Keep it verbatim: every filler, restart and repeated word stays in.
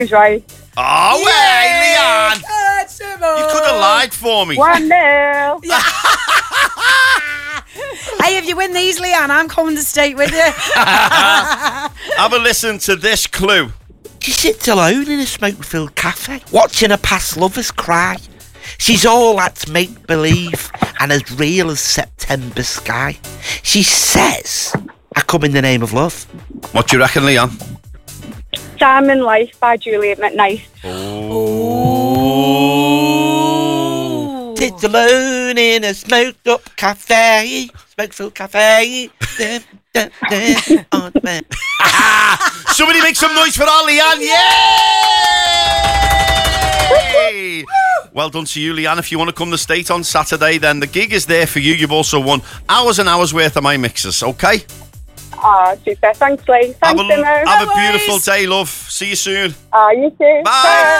is right. Oh, hey, Leanne. Good, Simone. You could have lied for me. One nil. Hey, if you win these, Leanne, I'm coming to stay with you. Have a listen to this clue. She sits alone in a smoke-filled cafe, watching her past lovers cry. She's all that's make-believe and as real as September sky. She says, I come in the name of love. What do you reckon, Leanne? Diamond Life by Juliet McKnight. Oh. Sits alone in a smoked-up cafe, smoke-filled cafe. Dum, dum, dum, on the bed. Somebody make some noise for our Leanne. Yay! Well done to you, Leanne. If you want to come to the State on Saturday, then the gig is there for you. You've also won hours and hours worth of my mixes, okay? Ah, super. Thanks, Lee. Thanks, Have a, Simone. have a No beautiful worries. day, love. See you soon. Ah, you too. Bye.